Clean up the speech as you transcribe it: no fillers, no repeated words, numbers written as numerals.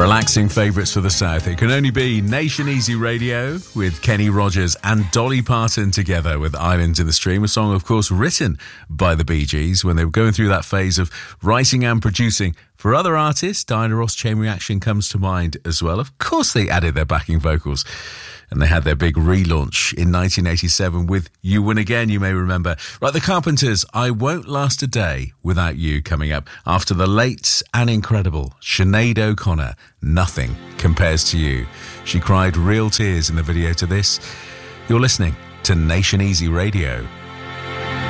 Relaxing favourites for the South. It can only be Nation Easy Radio with Kenny Rogers and Dolly Parton together with Islands in the Stream, a song, of course, written by the Bee Gees when they were going through that phase of writing and producing for other artists. Diana Ross, Chain Reaction comes to mind as well. Of course, they added their backing vocals. And they had their big relaunch in 1987 with You Win Again, you may remember. Right, the Carpenters, I Won't Last a Day Without You, coming up after the late and incredible Sinead O'Connor, Nothing Compares to You. She cried real tears in the video to this. You're listening to Nation Easy Radio.